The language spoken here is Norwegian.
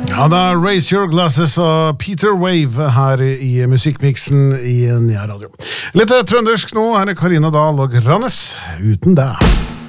Ja, da Raise Your Glasses og Peter Wave her i musikkmiksen i Nia Radio. Litt trøndersk nå, her er Karina Dahl og Rannes, uten deg.